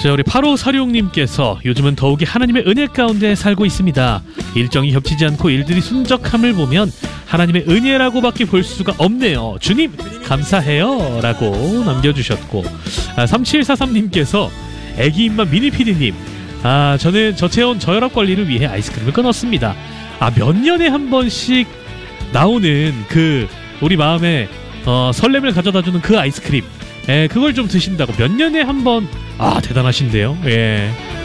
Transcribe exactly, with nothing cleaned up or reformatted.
자, 우리 팔오사육님께서 요즘은 더욱이 하나님의 은혜 가운데 살고 있습니다. 일정이 겹치지 않고 일들이 순적함을 보면 하나님의 은혜라고밖에 볼 수가 없네요. 주님 감사해요 라고 남겨주셨고, 아, 삼칠사삼님께서 애기 입맛 미니피디님, 아 저는 저체온 저혈압 관리를 위해 아이스크림을 끊었습니다. 아 몇 년에 한 번씩 나오는 그 우리 마음에 어, 설렘을 가져다주는 그 아이스크림, 예, 그걸 좀 드신다고 몇 년에 한 번. 아 대단하신데요. 예.